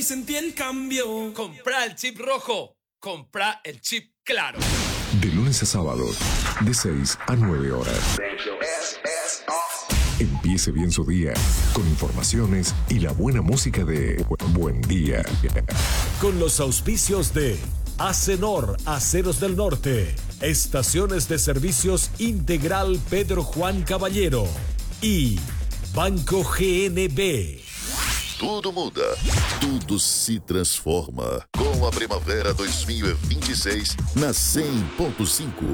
Sentí el cambio. Comprá el chip rojo. Comprá el chip claro. De lunes a sábados, de 6 a 9 horas. Empiece bien su día con informaciones y la buena música de Buen Día. Con los auspicios de Acenor, Aceros del Norte, Estaciones de Servicios Integral Pedro Juan Caballero y Banco GNB. Tudo muda, tudo se transforma. Com a Primavera 2026 na 100.5.